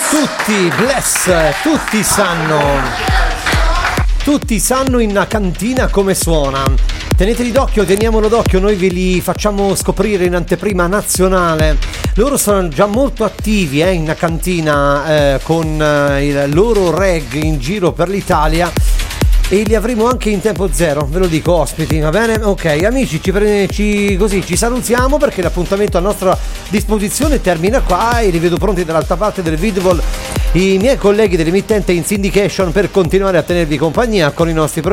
Tutti sanno in cantina come suona. Teneteli d'occhio, teniamolo d'occhio, noi ve li facciamo scoprire in anteprima nazionale. Loro sono già molto attivi in cantina con il loro reg in giro per l'Italia. E li avremo anche in tempo zero, ve lo dico, ospiti, va bene? Ok, amici, ci salutiamo perché l'appuntamento a nostra disposizione termina qua e li vedo pronti dall'altra parte del video i miei colleghi dell'emittente in syndication per continuare a tenervi compagnia con i nostri